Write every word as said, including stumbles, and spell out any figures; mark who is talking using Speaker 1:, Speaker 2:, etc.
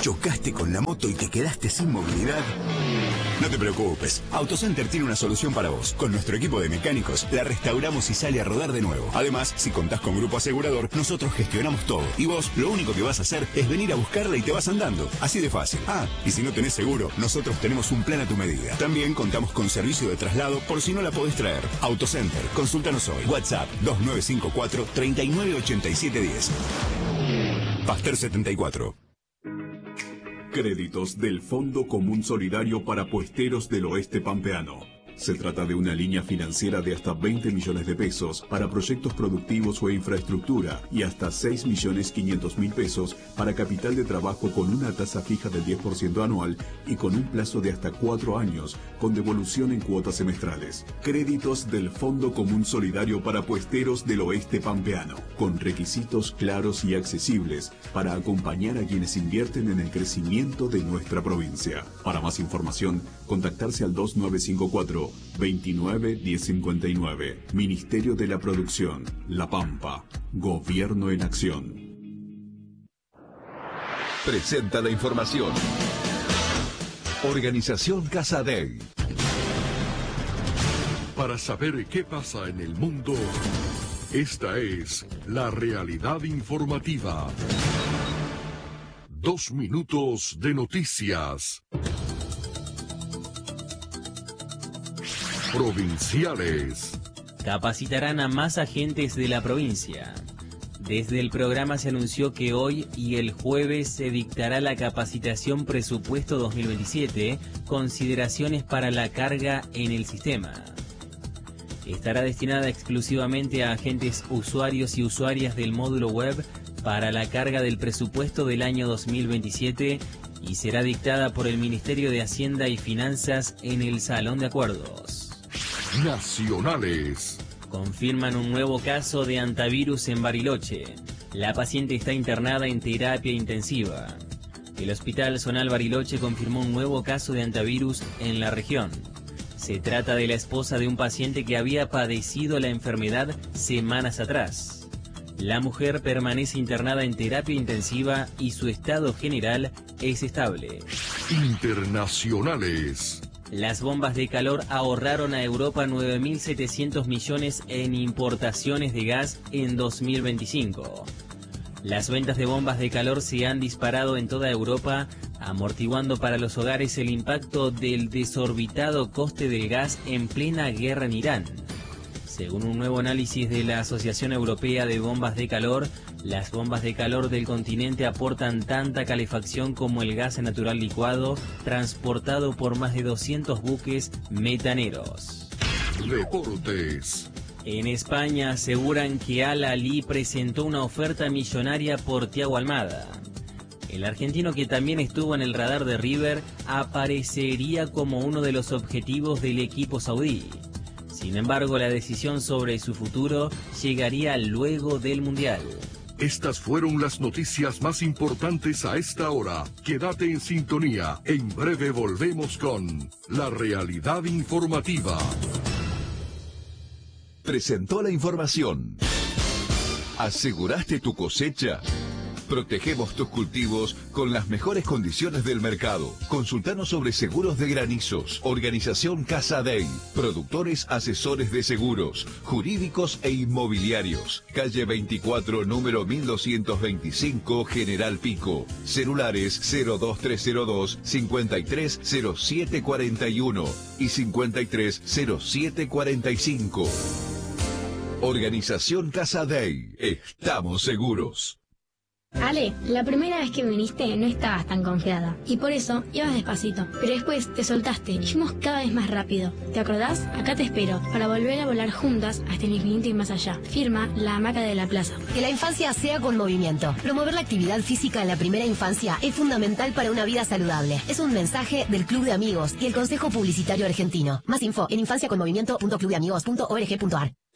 Speaker 1: ¿Chocaste con la moto y te quedaste sin movilidad? No te preocupes, AutoCenter tiene una solución para vos. Con nuestro equipo de mecánicos, la restauramos y sale a rodar de nuevo. Además, si contás con grupo asegurador, nosotros gestionamos todo. Y vos, lo único que vas a hacer es venir a buscarla y te vas andando. Así de fácil. Ah, y si no tenés seguro, nosotros tenemos un plan a tu medida. También contamos con servicio de traslado por si no la podés traer. AutoCenter, consúltanos hoy. WhatsApp dos nueve cinco cuatro, tres nueve ocho siete uno cero. Pasteur setenta y cuatro.
Speaker 2: Créditos del Fondo Común Solidario para Puesteros del Oeste Pampeano. Se trata de una línea financiera de hasta veinte millones de pesos para proyectos productivos o infraestructura y hasta seis millones quinientos mil pesos para capital de trabajo con una tasa fija del diez por ciento anual y con un plazo de hasta cuatro años con devolución en cuotas semestrales. Créditos del Fondo Común Solidario para Puesteros del Oeste Pampeano, con requisitos claros y accesibles para acompañar a quienes invierten en el crecimiento de nuestra provincia. Para más información, contactarse al dos nueve cinco cuatro, veintinueve diez cincuenta y nueve. Ministerio de la Producción, La Pampa. Gobierno en acción.
Speaker 3: Presenta la información. Organización Casa Dei.
Speaker 4: Para saber qué pasa en el mundo, esta es la realidad informativa. Dos minutos de noticias. Provinciales.
Speaker 5: Capacitarán a más agentes de la provincia. Desde el programa se anunció que hoy y el jueves se dictará la capacitación Presupuesto dos mil veintisiete, consideraciones para la carga en el sistema. Estará destinada exclusivamente a agentes usuarios y usuarias del módulo web para la carga del presupuesto del año dos mil veintisiete y será dictada por el Ministerio de Hacienda y Finanzas en el Salón de Acuerdos.
Speaker 4: Nacionales.
Speaker 5: Confirman un nuevo caso de antivirus en Bariloche. La paciente está internada en terapia intensiva. El Hospital Zonal Bariloche confirmó un nuevo caso de antivirus en la región. Se trata de la esposa de un paciente que había padecido la enfermedad semanas atrás. La mujer permanece internada en terapia intensiva y su estado general es estable.
Speaker 4: Internacionales.
Speaker 5: Las bombas de calor ahorraron a Europa nueve mil setecientos millones en importaciones de gas en dos mil veinticinco. Las ventas de bombas de calor se han disparado en toda Europa, amortiguando para los hogares el impacto del desorbitado coste del gas en plena guerra en Irán. Según un nuevo análisis de la Asociación Europea de Bombas de Calor, las bombas de calor del continente aportan tanta calefacción como el gas natural licuado, transportado por más de doscientos buques metaneros.
Speaker 4: Deportes.
Speaker 5: En España aseguran que Al-Ahly presentó una oferta millonaria por Thiago Almada. El argentino, que también estuvo en el radar de River, aparecería como uno de los objetivos del equipo saudí. Sin embargo, la decisión sobre su futuro llegaría luego del Mundial.
Speaker 4: Estas fueron las noticias más importantes a esta hora. Quédate en sintonía. En breve volvemos con la realidad informativa.
Speaker 3: Presentó la información. ¿Aseguraste tu cosecha? Protegemos tus cultivos con las mejores condiciones del mercado. Consultanos sobre seguros de granizos. Organización Casa Dei. Productores asesores de seguros, jurídicos e inmobiliarios. Calle veinticuatro, número mil doscientos veinticinco, General Pico. Celulares cero dos tres cero dos, cincuenta y tres cero siete cuarenta y uno y cincuenta y tres cero siete cuarenta y cinco. Organización Casa Dei. Estamos seguros.
Speaker 6: Ale, la primera vez que viniste no estabas tan confiada y por eso ibas despacito, pero después te soltaste y fuimos cada vez más rápido. ¿Te acordás? Acá te espero para volver a volar juntas hasta el infinito y más allá. Firma La Hamaca de la Plaza.
Speaker 7: Que la infancia sea con movimiento. Promover la actividad física en la primera infancia es fundamental para una vida saludable. Es un mensaje del Club de Amigos y el Consejo Publicitario Argentino. Más info en infancia con movimiento punto club de amigos punto org punto ar.